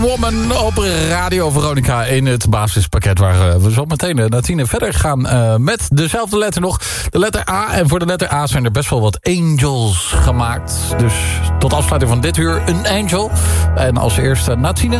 Woman op Radio Veronica in het basispakket... waar we zo meteen Natine verder gaan met dezelfde letter nog. De letter A. En voor de letter A zijn er best wel wat angels gemaakt. Dus tot afsluiting van dit uur een angel. En als eerste Natine.